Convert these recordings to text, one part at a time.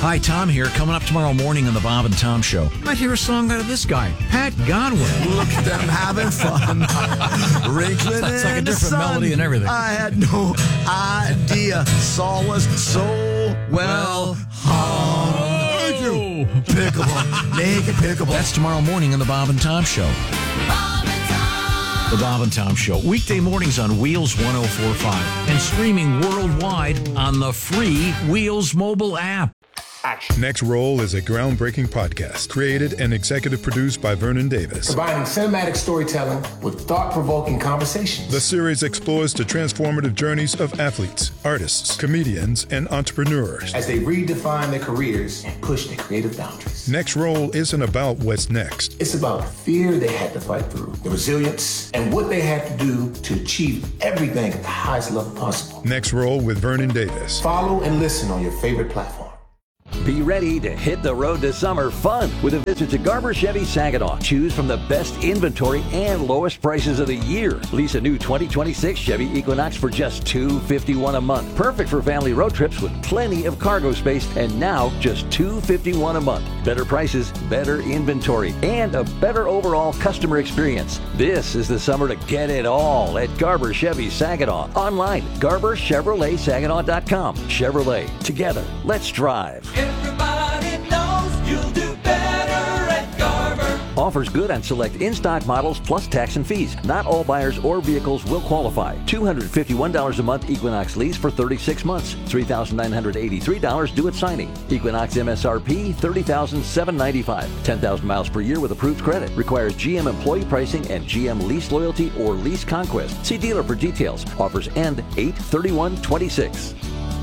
Hi, Tom here. Coming up tomorrow morning on the Bob and Tom Show. You might hear a song out of this guy, Pat Godwin. Look at them having fun. Wrinkling It's like a in the different sun. melody and everything. I had no idea. Saul was so well hung. Pickable. Naked pickable. That's tomorrow morning on the Bob and Tom Show. Bob and Tom. The Bob and Tom Show. Weekday mornings on Wheels 104.5 and streaming worldwide on the free Wheels mobile app. Next Roll is a groundbreaking podcast created and executive produced by Vernon Davis. Combining cinematic storytelling with thought-provoking conversations. The series explores the transformative journeys of athletes, artists, comedians, and entrepreneurs. As they redefine their careers and push their creative boundaries. Next Roll isn't about what's next. It's about the fear they had to fight through, the resilience, and what they had to do to achieve everything at the highest level possible. Next Roll with Vernon Davis. Follow and listen on your favorite platform. Be ready to hit the road to summer fun with a visit to Garber Chevy Saginaw. Choose from the best inventory and lowest prices of the year. Lease a new 2026 Chevy Equinox for just $251 a month. Perfect for family road trips with plenty of cargo space, and now just $251 a month. Better prices, better inventory, and a better overall customer experience. This is the summer to get it all at Garber Chevy Saginaw. Online, GarberChevroletSaginaw.com. Chevrolet. Together, let's drive. Everybody knows you'll do better at Garber. Offers good on select in-stock models plus tax and fees. Not all buyers or vehicles will qualify. $251 a month Equinox lease for 36 months. $3,983 due at signing. Equinox MSRP $30,795. 10,000 miles per year with approved credit. Requires GM employee pricing and GM lease loyalty or lease conquest. See dealer for details. Offers end 8/31/26.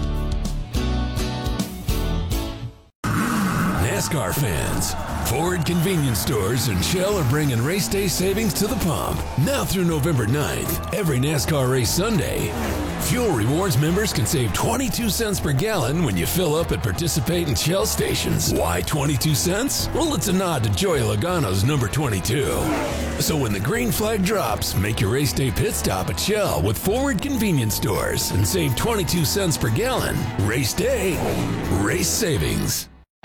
NASCAR fans, Ford convenience stores and Shell are bringing race day savings to the pump. Now through November 9th, every NASCAR race Sunday, Fuel Rewards members can save 22 cents per gallon when you fill up at participating Shell stations. Why 22 cents? Well, it's a nod to Joey Logano's number 22. So when the green flag drops, make your race day pit stop at Shell with Ford convenience stores and save 22 cents per gallon. Race day, race savings.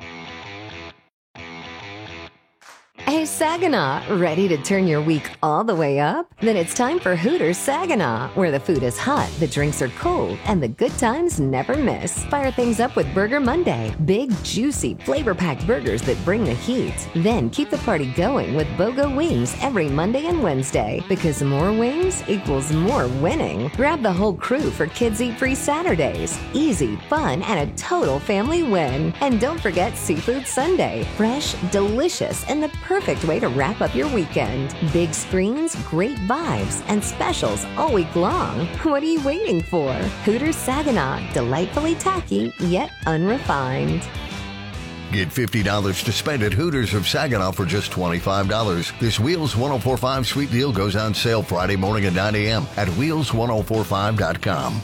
Hey, Saginaw, ready to turn your week all the way up? Then it's time for Hooters Saginaw, where the food is hot, the drinks are cold, and the good times never miss. Fire things up with Burger Monday. Big, juicy, flavor-packed burgers that bring the heat. Then keep the party going with BOGO Wings every Monday and Wednesday, because more wings equals more winning. Grab the whole crew for Kids Eat Free Saturdays. Easy, fun, and a total family win. And don't forget Seafood Sunday. Fresh, delicious, and the perfect way to wrap up your weekend. Big screens, great vibes, and specials all week long. What are you waiting for? Hooters Saginaw, delightfully tacky, yet unrefined. Get $50 to spend at Hooters of Saginaw for just $25. This Wheels 1045 sweet deal goes on sale Friday morning at 9 a.m. at wheels1045.com.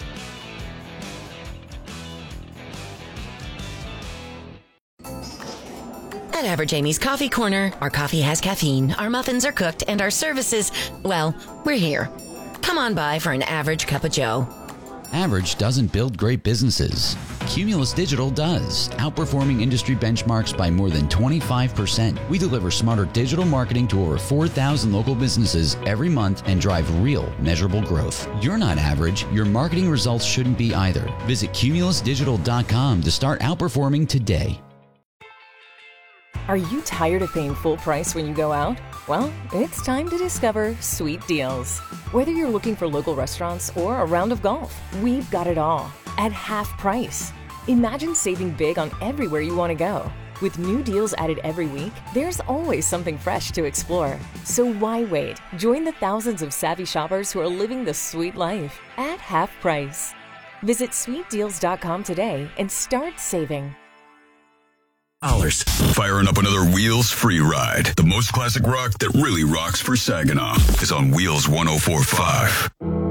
At Average Amy's Coffee Corner, our coffee has caffeine, our muffins are cooked, and our services, well, we're here. Come on by for an average cup of joe. Average doesn't build great businesses. Cumulus Digital does, outperforming industry benchmarks by more than 25%. We deliver smarter digital marketing to over 4,000 local businesses every month and drive real, measurable growth. You're not average. Your marketing results shouldn't be either. Visit cumulusdigital.com to start outperforming today. Are you tired of paying full price when you go out? Well, it's time to discover Sweet Deals. Whether you're looking for local restaurants or a round of golf, we've got it all at half price. Imagine saving big on everywhere you want to go. With new deals added every week, there's always something fresh to explore. So why wait? Join the thousands of savvy shoppers who are living the sweet life at half price. Visit sweetdeals.com today and start saving. Firing up another Wheels free ride. The most classic rock that really rocks for Saginaw is on Wheels 104.5.